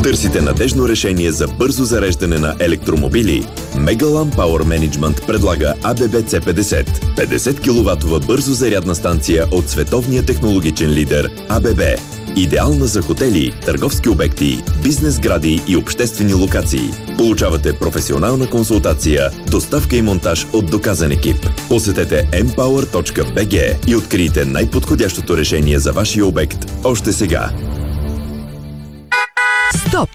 Търсите надежно решение за бързо зареждане на електромобили? Megalan Power Management предлага ABB C50. 50 кВт бързо зарядна станция от световния технологичен лидер ABB. Идеална за хотели, търговски обекти, бизнес сгради и обществени локации. Получавате професионална консултация, доставка и монтаж от доказан екип. Посетете mpower.bg и открийте най-подходящото решение за вашия обект още сега.